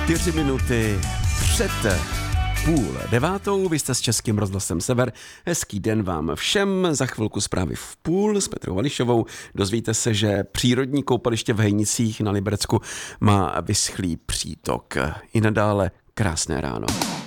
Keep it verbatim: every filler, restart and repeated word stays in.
Čtyři minuty před půl devátou, vy jste s Českým rozhlasem Sever. Hezký den vám všem, za chvilku zprávy v půl s Petrou Vališovou. Dozvíte se, že přírodní koupaliště v Hejnicích na Liberecku má vyschlý přítok. I nadále krásné ráno.